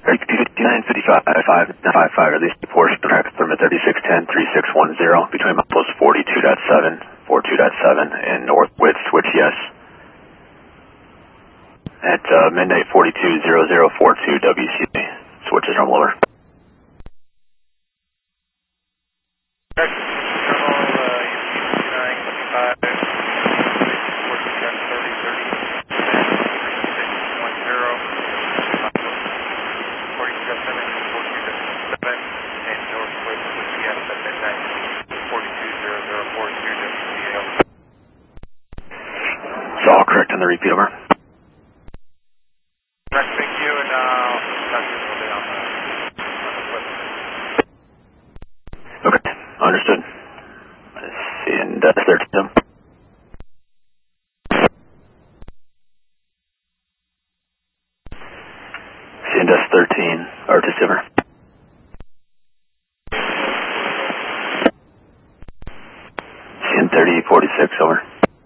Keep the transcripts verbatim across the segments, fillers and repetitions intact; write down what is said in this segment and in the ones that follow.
fifty-nine fifty-five five five five, release the portion of traffic permit thirty-six ten three six one zero between miles forty-two point seven, forty-two point seven, and north width switch yes. At uh, midnight forty-two zero zero four two W C A, switch is normal over. It's all correct on the repeat, over. Correct, thank you, and uh, that's just a little bit on the, on the flip. Okay, understood. And uh, thirteen. C N S thirteen, Artis over. C N thirty forty-six, over.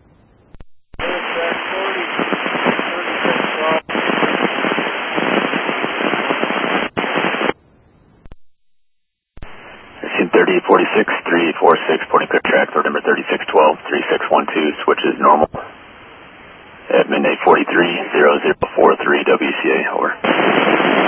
thirty forty-six three four six, porting clear track for number thirty-six twelve three six one two, switch is normal. At midnight forty-three zero zero four three W C A, over.